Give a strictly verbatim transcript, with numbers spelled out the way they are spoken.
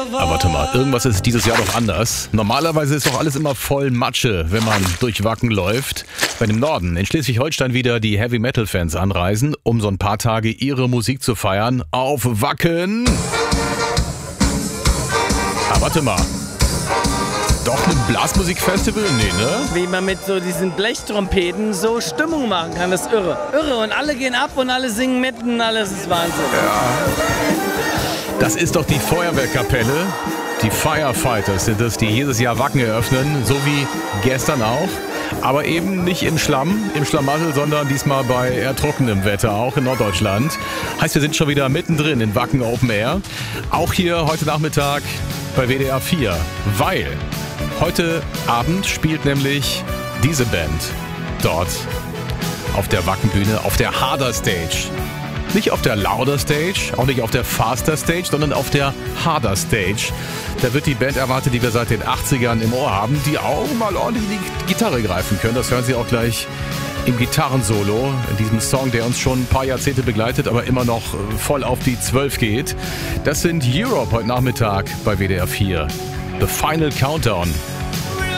Aber warte mal, irgendwas ist dieses Jahr doch anders. Normalerweise ist doch alles immer voll Matsche, wenn man durch Wacken läuft. Wenn im Norden in Schleswig-Holstein wieder die Heavy-Metal-Fans anreisen, um so ein paar Tage ihre Musik zu feiern auf Wacken. Aber warte mal. Doch ein Blasmusikfestival? Nee, ne? Wie man mit so diesen Blechtrompeten so Stimmung machen kann, das ist irre. Irre und alle gehen ab und alle singen mit und alles ist Wahnsinn. Ja. Das ist doch die Feuerwehrkapelle. Die Firefighters sind es, die jedes Jahr Wacken eröffnen, so wie gestern auch. Aber eben nicht im Schlamm, im Schlamassel, sondern diesmal bei eher trockenem Wetter, auch in Norddeutschland. Heißt, wir sind schon wieder mittendrin in Wacken Open Air. Auch hier heute Nachmittag bei W D R vier, weil heute Abend spielt nämlich diese Band dort auf der Wackenbühne, auf der Harder Stage. Nicht auf der Louder Stage, auch nicht auf der Faster Stage, sondern auf der Harder Stage. Da wird die Band erwartet, die wir seit den achtzigern im Ohr haben, die auch mal ordentlich die Gitarre greifen können. Das hören Sie auch gleich im Gitarrensolo, in diesem Song, der uns schon ein paar Jahrzehnte begleitet, aber immer noch voll auf die zwölf geht. Das sind Europe heute Nachmittag bei W D R vier. The Final Countdown.